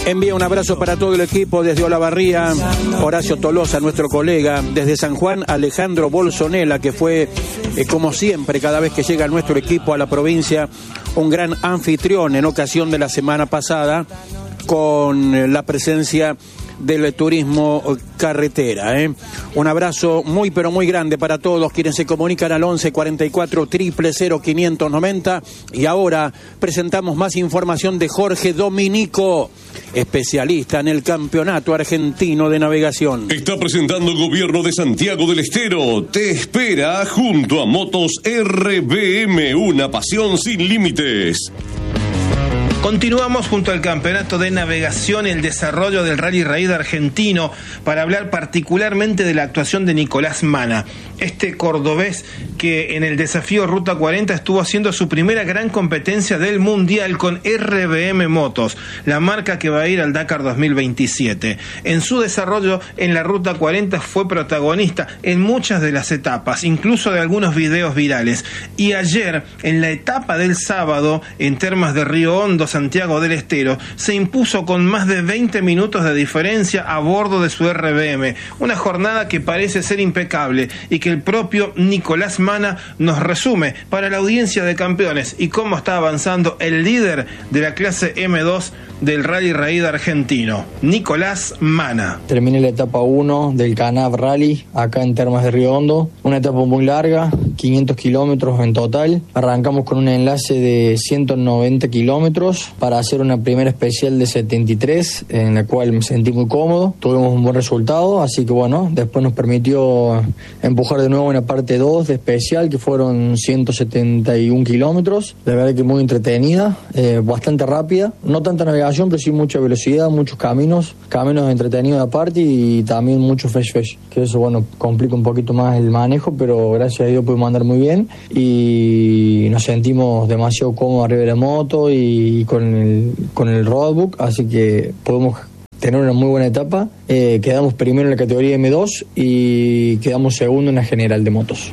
Envía un abrazo para todo el equipo desde Olavarría, Horacio Tolosa, nuestro colega, desde San Juan, Alejandro Bolsonela, que fue, como siempre, cada vez que llega nuestro equipo a la provincia, un gran anfitrión en ocasión de la semana pasada, con la presencia del turismo carretera. Un abrazo muy pero muy grande para todos quienes se comunican al 11 44 000 590. Y ahora presentamos más información de Jorge Dominico, especialista en el Campeonato Argentino de Navegación. Está presentando Gobierno de Santiago del Estero. Te espera junto a Motos RBM, una pasión sin límites. Continuamos junto al Campeonato de Navegación, el desarrollo del Rally Raid argentino, para hablar particularmente de la actuación de Nicolás Mana, este cordobés que en el desafío Ruta 40 estuvo haciendo su primera gran competencia del Mundial con RBM Motos, la marca que va a ir al Dakar 2027. En su desarrollo en la Ruta 40 fue protagonista en muchas de las etapas, incluso de algunos videos virales. Y ayer, en la etapa del sábado, en Termas de Río Hondo, Santiago del Estero, se impuso con más de 20 minutos de diferencia a bordo de su RBM. Una jornada que parece ser impecable y que el propio Nicolás Mana nos resume para la audiencia de campeones y cómo está avanzando el líder de la clase M2 del Rally Raid argentino, Nicolás Mana. Terminé la etapa 1 del Canab Rally acá en Termas de Río Hondo, una etapa muy larga, 500 kilómetros en total. Arrancamos con un enlace de 190 kilómetros para hacer una primera especial de 73, en la cual me sentí muy cómodo, tuvimos un buen resultado, así que bueno, después nos permitió empujar de nuevo una parte 2 de especial, que fueron 171 kilómetros, la verdad que muy entretenida, bastante rápida, no tanta navegación, pero sí mucha velocidad, muchos caminos entretenidos aparte y también mucho fresh, que eso bueno, complica un poquito más el manejo, pero gracias a Dios pudimos andar muy bien y nos sentimos demasiado cómodos arriba de la moto y con el roadbook, así que podemos tener una muy buena etapa. Quedamos primero en la categoría M2 y quedamos segundo en la general de motos.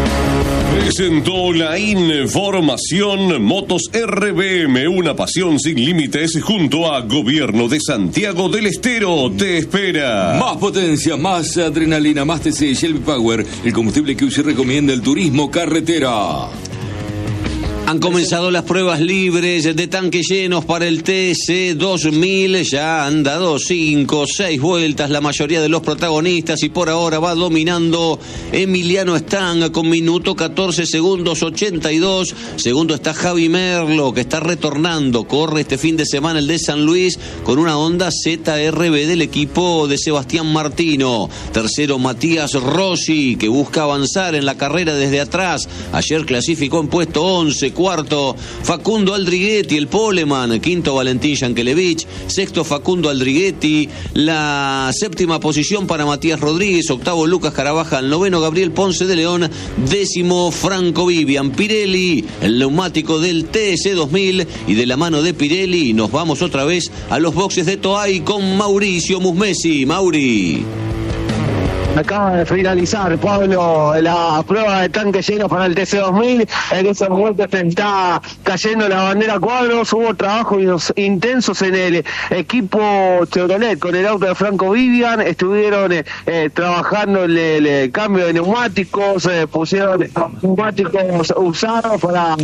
Presentó la información Motos RBM, una pasión sin límites, junto a Gobierno de Santiago del Estero. Te espera. Más potencia, más adrenalina, más TC Shelby Power, el combustible que UCI recomienda el turismo carretera. Han comenzado las pruebas libres de tanques llenos para el TC 2000. Ya han dado 5 o 6 vueltas la mayoría de los protagonistas y por ahora va dominando Emiliano Stang con minuto 14 segundos 82. Segundo está Javi Merlo, que está retornando. Corre este fin de semana el de San Luis con una Honda ZRB del equipo de Sebastián Martino. Tercero Matías Rossi, que busca avanzar en la carrera desde atrás. Ayer clasificó en puesto 11. Cuarto, Facundo Aldriguetti, el poleman. Quinto, Valentín Yankelevich. Sexto, Facundo Aldriguetti. La séptima posición para Matías Rodríguez. Octavo, Lucas Carabajal. Noveno, Gabriel Ponce de León. Décimo, Franco Vivian. Pirelli, el neumático del TC 2000. Y de la mano de Pirelli nos vamos otra vez a los boxes de Toay con Mauricio Musmesi. Mauri. Acaba de finalizar, Pablo, la prueba de tanque lleno para el TC2000. En ese momento se está cayendo la bandera cuadros. Hubo trabajos intensos en el equipo Chevrolet con el auto de Franco Vivian. Estuvieron trabajando el cambio de neumáticos, pusieron neumáticos usados para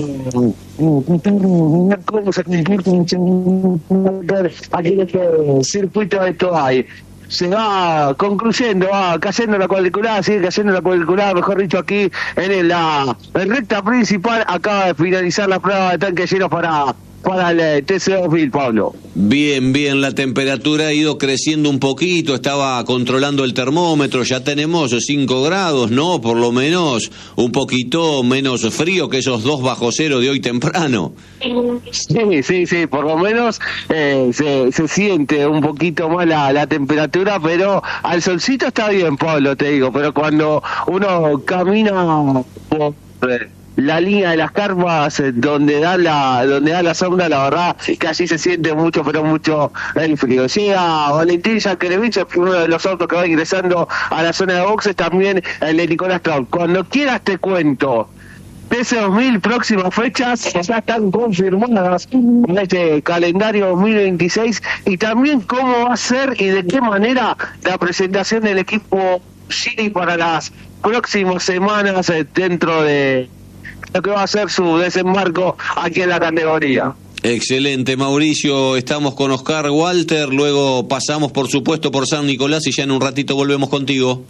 cómo se comporta aquí en este circuito de Toay. Se va concluyendo, va cayendo la cuadriculada, sigue cayendo la cuadriculada, mejor dicho, aquí en la recta principal. Acaba de finalizar la prueba de tanque lleno para el TC2000, Pablo. Bien, la temperatura ha ido creciendo un poquito, estaba controlando el termómetro, ya tenemos 5 grados, ¿no? Por lo menos un poquito menos frío que esos 2 bajo cero de hoy temprano. Sí, por lo menos se siente un poquito más la temperatura, pero al solcito está bien, Pablo, te digo, pero cuando uno camina por la línea de las carpas donde da la sombra, la verdad que allí se siente mucho, pero mucho el frío. Llega Valentín Yankelevich, uno de los autos que va ingresando a la zona de boxes, también el de Nicolás Traut. Cuando quieras te cuento. TC2000, próximas fechas ya están confirmadas en este calendario 2026, y también cómo va a ser y de qué manera la presentación del equipo Giri para las próximas semanas dentro de lo que va a ser su desembarco aquí en la categoría. Excelente, Mauricio. Estamos con Oscar Walter, luego pasamos por supuesto por San Nicolás y ya en un ratito volvemos contigo.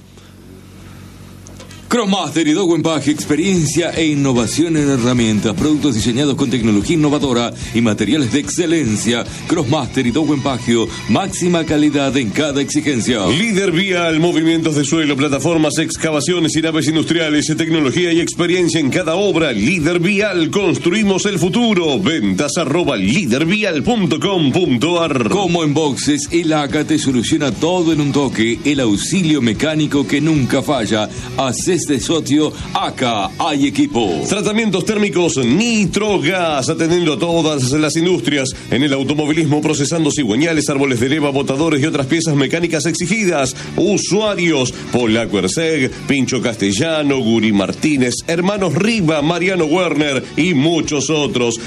Crossmaster y Dow Empaque, experiencia e innovación en herramientas, productos diseñados con tecnología innovadora y materiales de excelencia. Crossmaster y Dow Empaque, máxima calidad en cada exigencia. Líder Vial, movimientos de suelo, plataformas, excavaciones y naves industriales, tecnología y experiencia en cada obra. Líder Vial, construimos el futuro. Ventas @lidervial.com.ar. Como en boxes, el ACA te soluciona todo en un toque. El auxilio mecánico que nunca falla. Haces de socio ACA, hay equipo. Tratamientos térmicos Nitrogas, atendiendo a todas las industrias. En el automovilismo, procesando cigüeñales, árboles de leva, botadores y otras piezas mecánicas exigidas. Usuarios: Polaco Erceg, Pincho Castellano, Guri Martínez, Hermanos Riva, Mariano Werner y muchos otros.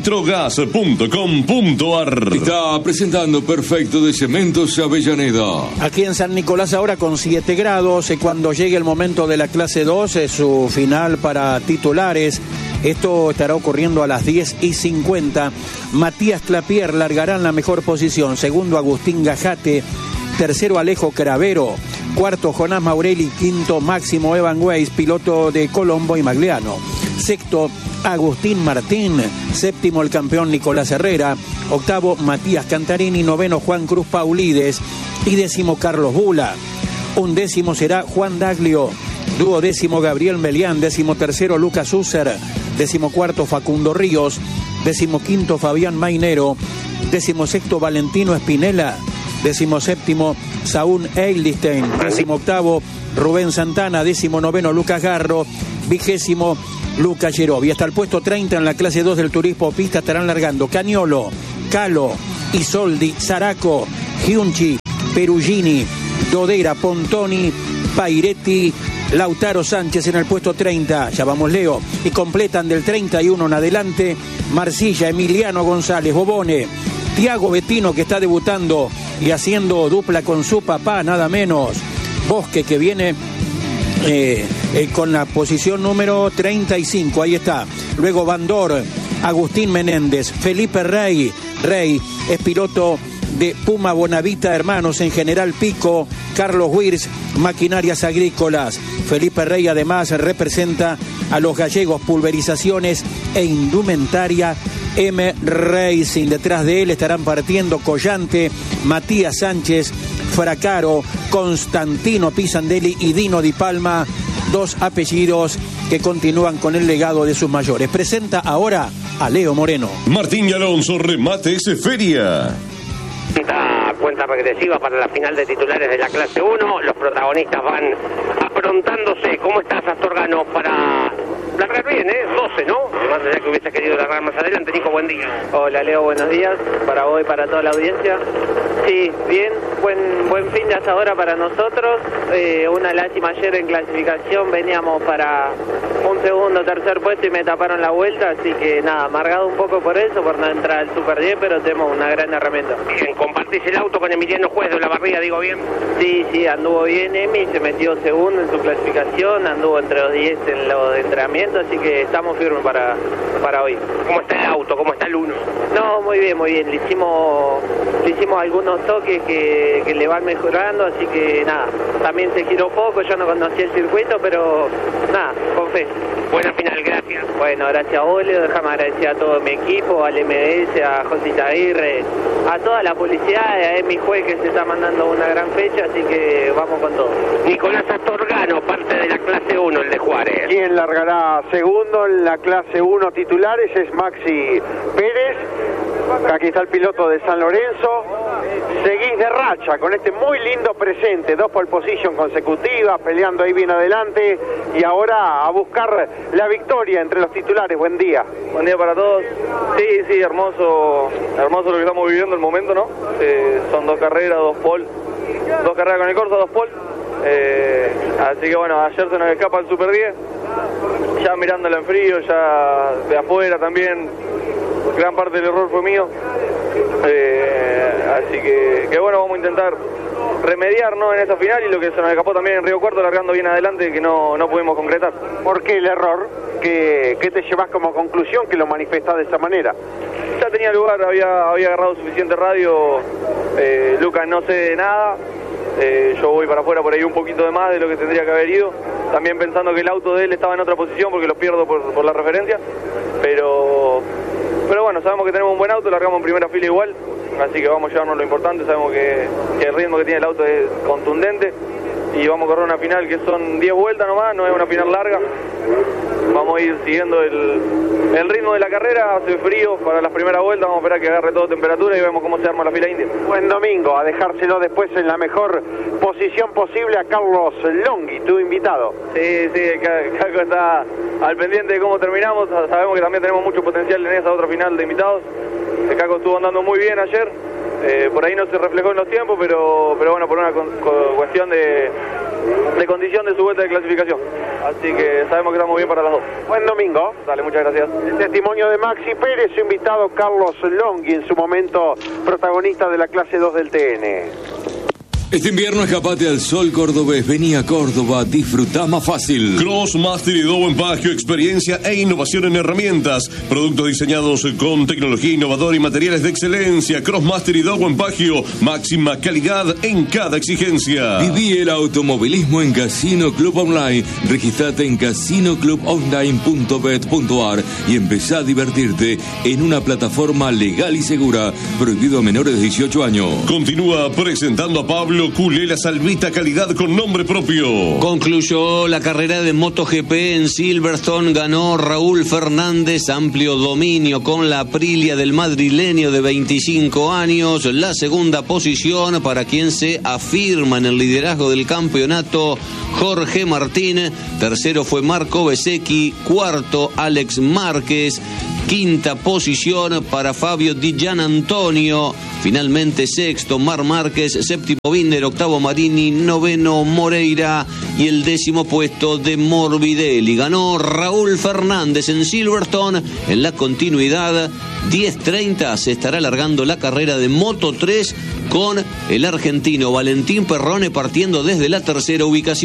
Nitrogas.com.ar. Está presentando Perfecto de Cementos Avellaneda. Aquí en San Nicolás ahora con 7 grados, cuando llegue el momento de la clase 2, es su final para titulares. Esto estará ocurriendo a las 10:50. Matías Clapier largará en la mejor posición. Segundo, Agustín Gajate. Tercero, Alejo Cravero. Cuarto, Jonás Maurelli. Quinto, Máximo Evan Weiss, piloto de Colombo y Magliano. Sexto, Agustín Martín. Séptimo, el campeón Nicolás Herrera. Octavo, Matías Cantarini. Noveno, Juan Cruz Paulides. Y décimo, Carlos Bula. Undécimo será Juan Daglio. Duodécimo, Gabriel Melián. 13º, Lucas Usser. 14º, Facundo Ríos. 15º, Fabián Mainero. 16º, Valentino Espinela. 17º, Saúl Eilstein. 18º, Rubén Santana. 19º, Lucas Garro. 20º, Lucas Yerovi. Hasta el puesto 30 en la clase 2 del turismo pista estarán largando Cañolo, Calo, Isoldi, Zaraco, Giunchi, Perugini, Dodera, Pontoni, Pairetti, Lautaro Sánchez en el puesto 30, ya vamos Leo, y completan del 31 en adelante Marcilla, Emiliano González, Bobone, Tiago Bettino, que está debutando y haciendo dupla con su papá, nada menos, Bosque, que viene con la posición número 35, ahí está, luego Bandor, Agustín Menéndez, Felipe Rey es piloto de Puma Bonavita Hermanos, en General Pico, Carlos Wirs, Maquinarias Agrícolas. Felipe Rey además representa a los gallegos Pulverizaciones e Indumentaria M Racing. Detrás de él estarán partiendo Collante, Matías Sánchez, Fracaro, Constantino Pisandelli y Dino Di Palma, 2 apellidos que continúan con el legado de sus mayores. Presenta ahora a Leo Moreno. Martín y Alonso, Remates Feria. Cuenta regresiva para la final de titulares de la clase 1. Los protagonistas van aprontándose. ¿Cómo estás, Astorgano? Para largar bien, 12, ¿no? Más allá que hubiese querido largar más adelante. Nico, buen día. Hola, Leo, buenos días. Para vos y para toda la audiencia. Sí, bien. Buen fin de hasta ahora para nosotros. Una lástima ayer en clasificación. Veníamos para un segundo, tercer puesto y me taparon la vuelta. Así que nada, amargado un poco por eso, por no entrar al Super 10, pero tenemos una gran herramienta. Bien, compartís el auto con Emiliano Juez de Olavarría, digo bien. Sí, anduvo bien Emi, se metió segundo en su clasificación, anduvo entre los 10 en los de entrenamiento, así que estamos firmes para hoy. ¿Cómo está el auto? ¿Cómo está el 1? No, muy bien, le hicimos algunos toques que le van mejorando, así que nada, también se giró poco, yo no conocía el circuito, pero nada, con fe. Buena final, gracias. Bueno, gracias a vos, Leo, déjame agradecer a todo mi equipo, al MDS, a Josita Aguirre, a toda la publicidad, a Emi Juez, que se está mandando una gran fecha, así que vamos con todo. Nicolás Astorgano, parte de la clase 1, el de Juárez. Quien largará segundo en la clase 1 titulares es Maxi Pérez. Aquí está el piloto de San Lorenzo. Seguís de racha con este muy lindo presente, 2 pole position consecutivas, peleando ahí bien adelante, y ahora a buscar la victoria entre los titulares. Buen día. Buen día para todos. Sí, hermoso lo que estamos viviendo el momento, ¿no? Son 2 carreras, 2 pole, 2 carreras con el Corsa, 2 pole. Así que bueno, ayer se nos escapa el Super 10, ya mirándolo en frío, ya de afuera también, gran parte del error fue mío. Así que bueno, vamos a intentar remediar, ¿no?, en esa final, y lo que se nos escapó también en Río Cuarto, largando bien adelante, que no pudimos concretar. ¿Por qué el error? ¿Qué te llevas como conclusión que lo manifestás de esa manera? Ya tenía lugar, había agarrado suficiente radio, Lucas no sé de nada, yo voy para afuera por ahí un poquito de más de lo que tendría que haber ido, también pensando que el auto de él estaba en otra posición porque lo pierdo por la referencia, pero bueno, sabemos que tenemos un buen auto, largamos en primera fila igual, así que vamos a llevarnos lo importante, sabemos que el ritmo que tiene el auto es contundente y vamos a correr una final que son 10 vueltas nomás, no es una final larga. Vamos a ir siguiendo el ritmo de la carrera, hace frío para las primeras vueltas, vamos a esperar que agarre toda temperatura y vemos cómo se arma la fila india. Buen domingo, a dejárselo después en la mejor posición posible a Carlos Longhi, tu invitado. Sí, Caco está al pendiente de cómo terminamos, sabemos que también tenemos mucho potencial en esa otra final de invitados. El Caco estuvo andando muy bien ayer, por ahí no se reflejó en los tiempos, pero bueno, por una cuestión de condición de su vuelta de clasificación. Así que sabemos que estamos bien para las dos. Buen domingo. Dale, muchas gracias. El testimonio de Maxi Pérez, su invitado Carlos Longhi, en su momento protagonista de la clase 2 del TN. Este invierno escapate al sol cordobés. Vení a Córdoba, disfrutá más fácil. Crossmaster y Buen Pagio, experiencia e innovación en herramientas. Productos diseñados con tecnología innovadora y materiales de excelencia. Crossmaster y Buen Pagio, máxima calidad en cada exigencia. Viví el automovilismo en Casino Club Online. Registrate en casinoclubonline.bet.ar y empezá a divertirte en una plataforma legal y segura. Prohibido a menores de 18 años. Continúa presentando a Pablo Culela Salvita, calidad con nombre propio. Concluyó la carrera de MotoGP en Silverstone, ganó Raúl Fernández, amplio dominio con la Aprilia del madrileño de 25 años, la segunda posición para quien se afirma en el liderazgo del campeonato, Jorge Martín, tercero fue Marco Bezzecchi, cuarto Alex Márquez, quinta posición para Fabio Di Gianantonio, finalmente sexto Marc Márquez, séptimo Binder, octavo Marini, noveno Moreira y el décimo puesto de Morbidelli. Ganó Raúl Fernández en Silverstone. En la continuidad, 10:30 se estará alargando la carrera de Moto 3 con el argentino Valentín Perrone partiendo desde la tercera ubicación.